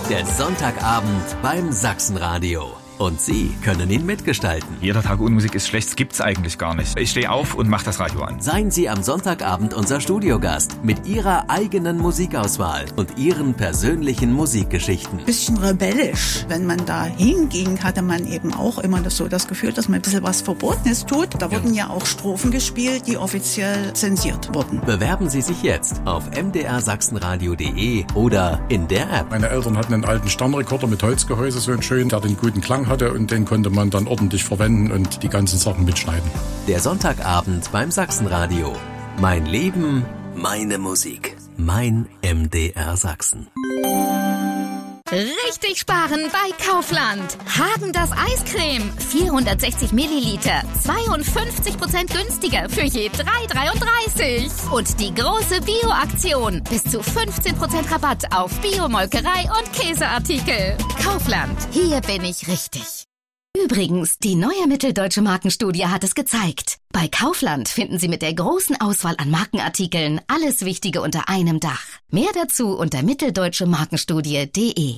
Der Sonntagabend beim Sachsenradio. Und Sie können ihn mitgestalten. Jeder Tag ohne Musik ist schlecht, das gibt's eigentlich gar nicht. Ich stehe auf und mache das Radio an. Seien Sie am Sonntagabend unser Studiogast mit Ihrer eigenen Musikauswahl und Ihren persönlichen Musikgeschichten. Bisschen rebellisch. Wenn man da hinging, hatte man eben auch immer das Gefühl, dass man ein bisschen was Verbotenes tut. Da wurden ja auch Strophen gespielt, die offiziell zensiert wurden. Bewerben Sie sich jetzt auf mdrsachsenradio.de oder in der App. Meine Eltern hatten einen alten Sternrekorder mit Holzgehäuse, so einen schönen, der den guten Klang hatte, und den konnte man dann ordentlich verwenden und die ganzen Sachen mitschneiden. Der Sonntagabend beim Sachsenradio. Mein Leben, meine Musik. Mein MDR Sachsen. Richtig sparen bei Kaufland. Häagen-Dazs Eiscreme. 460 Milliliter. 52% günstiger für je 3,33. Und die große Bio-Aktion. Bis zu 15% Rabatt auf Biomolkerei und Käseartikel. Kaufland. Hier bin ich richtig. Übrigens, die neue Mitteldeutsche Markenstudie hat es gezeigt. Bei Kaufland finden Sie mit der großen Auswahl an Markenartikeln alles Wichtige unter einem Dach. Mehr dazu unter mitteldeutschemarkenstudie.de.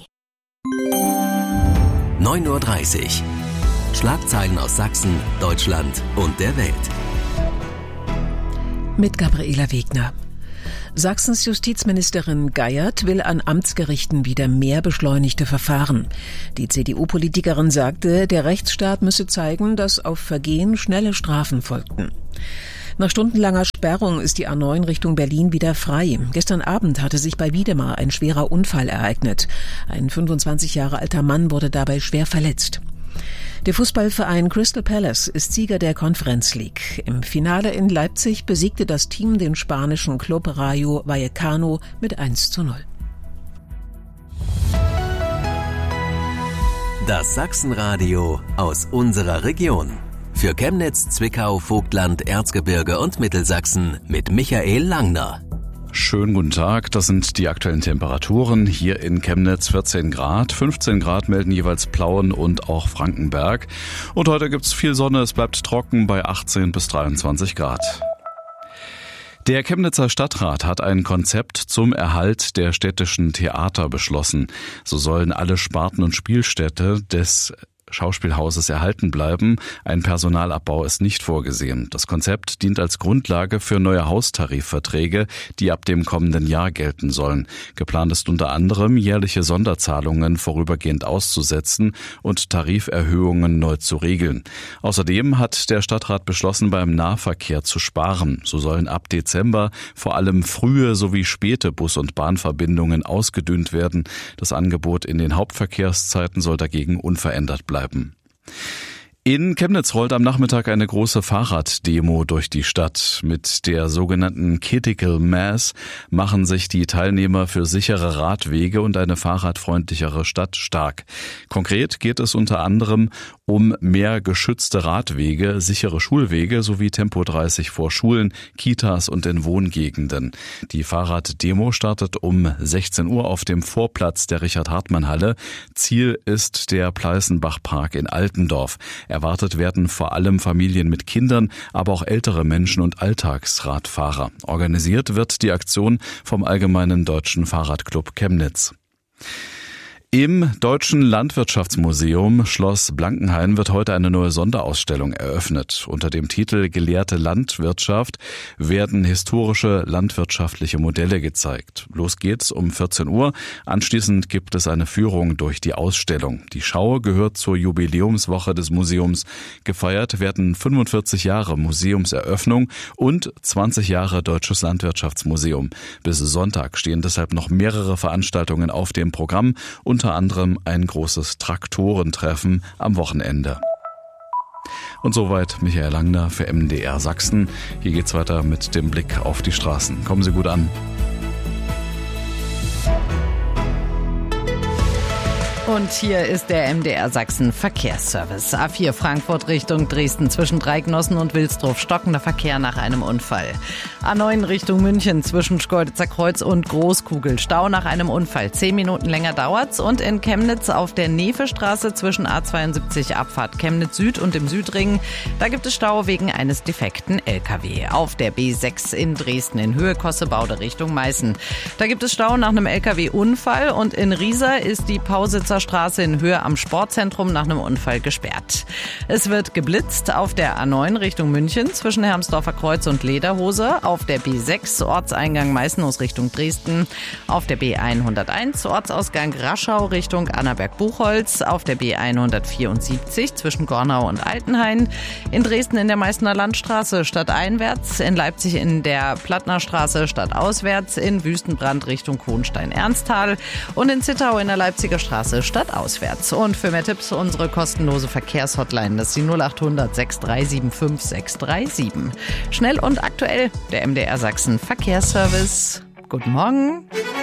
9:30 Uhr. Schlagzeilen aus Sachsen, Deutschland und der Welt. Mit Gabriela Wegner. Sachsens Justizministerin Geiert will an Amtsgerichten wieder mehr beschleunigte Verfahren. Die CDU-Politikerin sagte, der Rechtsstaat müsse zeigen, dass auf Vergehen schnelle Strafen folgten. Nach stundenlanger Sperrung ist die A9 Richtung Berlin wieder frei. Gestern Abend hatte sich bei Wiedemar ein schwerer Unfall ereignet. Ein 25 Jahre alter Mann wurde dabei schwer verletzt. Der Fußballverein Crystal Palace ist Sieger der Conference League. Im Finale in Leipzig besiegte das Team den spanischen Club Rayo Vallecano mit 1:0. Das Sachsenradio aus unserer Region. Für Chemnitz, Zwickau, Vogtland, Erzgebirge und Mittelsachsen mit Michael Langner. Schönen guten Tag, das sind die aktuellen Temperaturen. Hier in Chemnitz 14 Grad, 15 Grad melden jeweils Plauen und auch Frankenberg. Und heute gibt's viel Sonne, es bleibt trocken bei 18 bis 23 Grad. Der Chemnitzer Stadtrat hat ein Konzept zum Erhalt der städtischen Theater beschlossen. So sollen alle Sparten und Spielstätte des Schauspielhauses erhalten bleiben. Ein Personalabbau ist nicht vorgesehen. Das Konzept dient als Grundlage für neue Haustarifverträge, die ab dem kommenden Jahr gelten sollen. Geplant ist unter anderem, jährliche Sonderzahlungen vorübergehend auszusetzen und Tariferhöhungen neu zu regeln. Außerdem hat der Stadtrat beschlossen, beim Nahverkehr zu sparen. So sollen ab Dezember vor allem frühe sowie späte Bus- und Bahnverbindungen ausgedünnt werden. Das Angebot in den Hauptverkehrszeiten soll dagegen unverändert bleiben. In Chemnitz rollt am Nachmittag eine große Fahrraddemo durch die Stadt. Mit der sogenannten Critical Mass machen sich die Teilnehmer für sichere Radwege und eine fahrradfreundlichere Stadt stark. Konkret geht es unter anderem um mehr geschützte Radwege, sichere Schulwege sowie Tempo 30 vor Schulen, Kitas und in Wohngegenden. Die Fahrraddemo startet um 16 Uhr auf dem Vorplatz der Richard-Hartmann-Halle. Ziel ist der Pleißenbach-Park in Altendorf. Erwartet werden vor allem Familien mit Kindern, aber auch ältere Menschen und Alltagsradfahrer. Organisiert wird die Aktion vom Allgemeinen Deutschen Fahrradclub Chemnitz. Im Deutschen Landwirtschaftsmuseum Schloss Blankenhain wird heute eine neue Sonderausstellung eröffnet. Unter dem Titel Gelehrte Landwirtschaft werden historische landwirtschaftliche Modelle gezeigt. Los geht's um 14 Uhr. Anschließend gibt es eine Führung durch die Ausstellung. Die Schau gehört zur Jubiläumswoche des Museums. Gefeiert werden 45 Jahre Museumseröffnung und 20 Jahre Deutsches Landwirtschaftsmuseum. Bis Sonntag stehen deshalb noch mehrere Veranstaltungen auf dem Programm, unter anderem ein großes Traktorentreffen am Wochenende. Und soweit Michael Langner für MDR Sachsen. Hier geht's weiter mit dem Blick auf die Straßen. Kommen Sie gut an. Und hier ist der MDR Sachsen Verkehrsservice. A4 Frankfurt Richtung Dresden zwischen Dreignossen und Wilsdruf stockender Verkehr nach einem Unfall. A9 Richtung München zwischen Schkeuditzer Kreuz und Großkugel. Stau nach einem Unfall. 10 Minuten länger dauert's. Und in Chemnitz auf der Nefestraße zwischen A72 Abfahrt Chemnitz Süd und dem Südring. Da gibt es Stau wegen eines defekten LKW. Auf der B6 in Dresden in Höhe Kossebaude Richtung Meißen. Da gibt es Stau nach einem LKW-Unfall. Und in Riesa ist die Pausitzer Straße in Höhe am Sportzentrum nach einem Unfall gesperrt. Es wird geblitzt auf der A9 Richtung München zwischen Hermsdorfer Kreuz und Lederhose, auf der B6 Ortseingang Meißenhaus Richtung Dresden, auf der B101 Ortsausgang Raschau Richtung Annaberg-Buchholz, auf der B174 zwischen Gornau und Altenhain, in Dresden in der Meißner Landstraße stadteinwärts, in Leipzig in der Plattner Straße stadtauswärts, in Wüstenbrand Richtung Hohenstein-Ernsthal und in Zittau in der Leipziger Straße stadtauswärts. Und für mehr Tipps unsere kostenlose Verkehrshotline, das ist die 0800 6375 637. Schnell und aktuell, der MDR Sachsen Verkehrsservice. Guten Morgen.